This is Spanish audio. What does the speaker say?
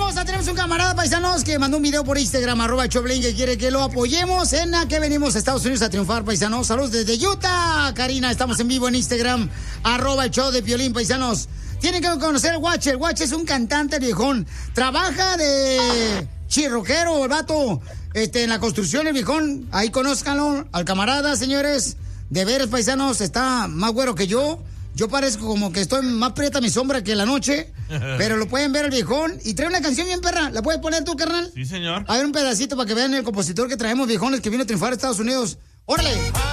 hermosa, tenemos un camarada, paisanos, que mandó un video por Instagram, @Choplin, que quiere que lo apoyemos en la que venimos a Estados Unidos a triunfar, paisanos. Saludos desde Utah, Karina, estamos en vivo en Instagram, @el_show_de_Piolín, paisanos. Tienen que conocer al Guache. El Guache es un cantante viejón. Trabaja de chirroquero, el vato, en la construcción, el viejón. Ahí conózcanlo, al camarada, señores. De veras, paisanos, está más güero que yo. Yo parezco como que estoy más prieta mi sombra que la noche. Pero lo pueden ver el viejón. Y trae una canción bien perra. ¿La puedes poner tú, carnal? Sí, señor. A ver un pedacito para que vean el compositor que traemos, viejones, que vino a triunfar a Estados Unidos. ¡Órale!